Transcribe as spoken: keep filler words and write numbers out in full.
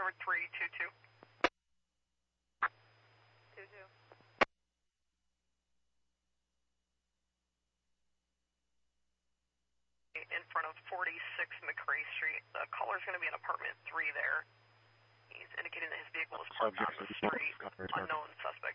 four three two two. two two. In front of forty-six McRae Street. The caller's going to be in apartment three there. He's indicating that his vehicle is parked on the street. Unknown suspect.